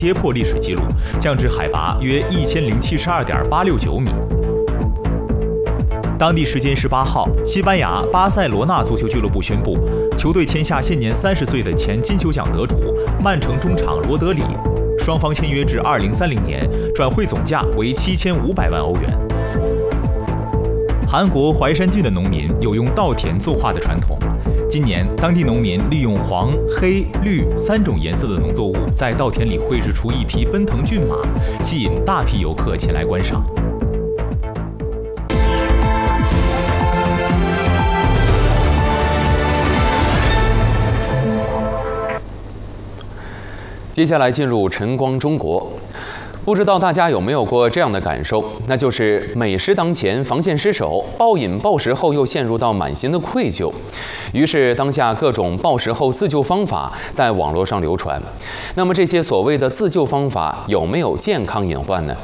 跌破历史纪录，降至海拔约1072.869米。当地时间18号，西班牙巴塞罗那足球俱乐部宣布，球队签下现年30岁的前金球奖得主曼城中场罗德里，双方签约至2030年，转会总价为7500万欧元。韩国怀山郡的农民有用稻田作画的传统，今年当地农民利用黄、黑、绿3种颜色的农作物，在稻田里绘制出一匹奔腾骏马，吸引大批游客前来观赏。 接下来进入晨光中国，不知道大家有没有过这样的感受，那就是美食当前，防线失守，暴饮暴食后又陷入到满心的愧疚。于是，当下各种暴食后自救方法在网络上流传。那么，这些所谓的自救方法有没有健康隐患呢？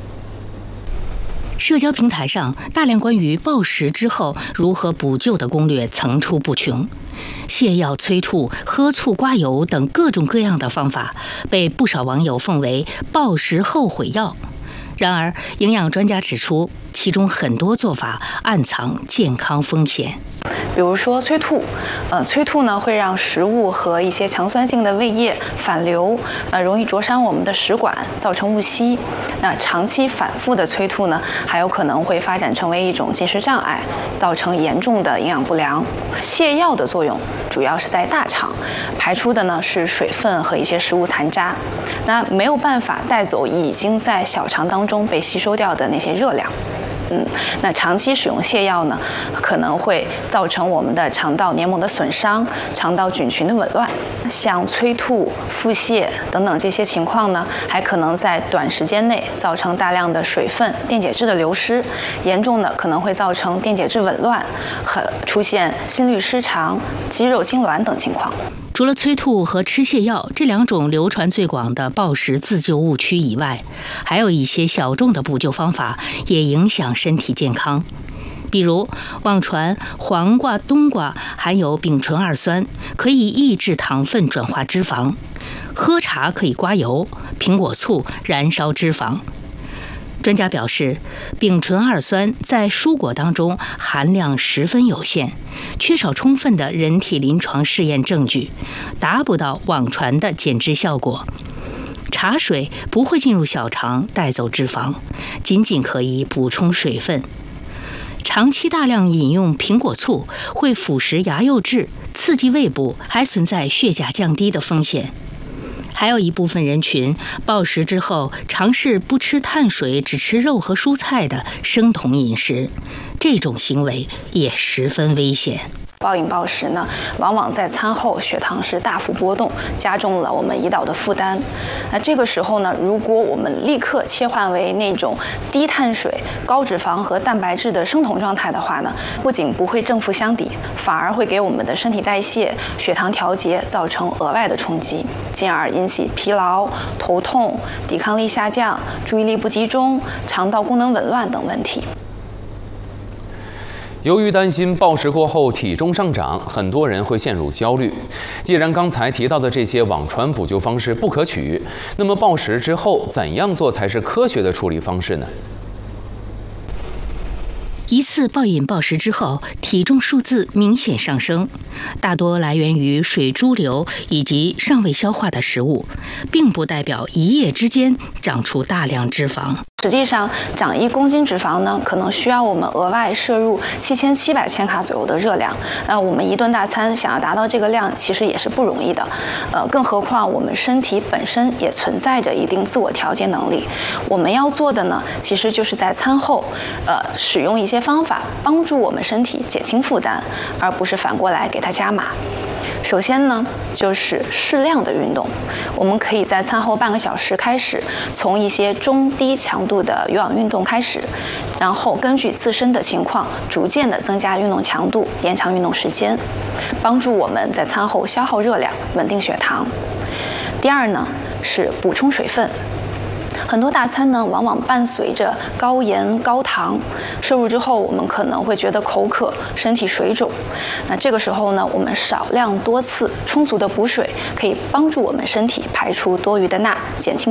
社交平台上大量关于暴食之后如何补救的攻略层出不穷，泻药、催吐、喝醋、刮油等各种各样的方法被不少网友奉为暴食后悔药。然而，营养专家指出，其中很多做法暗藏健康风险。 比如说催吐，催吐呢会让食物和一些强酸性的胃液反流，容易灼伤我们的食管，造成误吸。那长期反复的催吐呢，还有可能会发展成为一种进食障碍，造成严重的营养不良。泻药的作用主要是在大肠，排出的呢是水分和一些食物残渣，那没有办法带走已经在小肠当中被吸收掉的那些热量。那长期使用泻药呢，可能会造成我们的肠道黏膜的损伤、肠道菌群的紊乱。像催吐、腹泻等等这些情况呢，还可能在短时间内造成大量的水分、电解质的流失，严重的可能会造成电解质紊乱和出现心律失常、肌肉痉挛等情况。 除了催吐和吃泻药这2种流传最广的暴食自救误区以外，还有一些小众的补救方法也影响身体健康。比如网传黄瓜、冬瓜含有丙醇二酸，可以抑制糖分转化脂肪；喝茶可以刮油，苹果醋燃烧脂肪。专家表示，丙醇二酸在蔬果当中含量十分有限，缺少充分的人体临床试验证据，达不到网传的减脂效果。茶水不会进入小肠带走脂肪，仅仅可以补充水分。长期大量饮用苹果醋会腐蚀牙釉质，刺激胃部，还存在血钾降低的风险。还有一部分人群暴食之后尝试不吃碳水，只吃肉和蔬菜的生酮饮食，这种行为也十分危险。 暴饮暴食呢，往往在餐后血糖是大幅波动，加重了我们胰岛的负担。那这个时候呢，如果我们立刻切换为那种低碳水、高脂肪和蛋白质的生酮状态的话呢，不仅不会正负相抵，反而会给我们的身体代谢、血糖调节造成额外的冲击，进而引起疲劳、头痛、抵抗力下降、注意力不集中、肠道功能紊乱等问题。 由于担心暴食过后体重上涨，很多人会陷入焦虑。既然刚才提到的这些网传补救方式不可取，那么暴食之后怎样做才是科学的处理方式呢？ 一次暴饮暴食之后，体重数字明显上升，大多来源于水潴留以及尚未消化的食物，并不代表一夜之间长出大量脂肪。 实际上，长1公斤脂肪呢，可能需要我们额外摄入7700千卡左右的热量。我们一顿大餐想要达到这个量，其实也是不容易的。更何况我们身体本身也存在着一定自我调节能力。我们要做的呢，其实就是在餐后，使用一些方法帮助我们身体减轻负担，而不是反过来给它加码。首先呢，就是适量的运动。我们可以在餐后半个小时开始，从一些中低强度的有氧运动开始，然后根据自身的情况，逐渐的增加运动强度，延长运动时间，帮助我们在餐后消耗热量，稳定血糖。第二呢，是补充水分。很多大餐呢，往往伴随着高盐高糖，摄入之后我们可能会觉得口渴，身体水肿。那这个时候呢，我们少量多次充足的补水，可以帮助我们身体排出多余的钠，减轻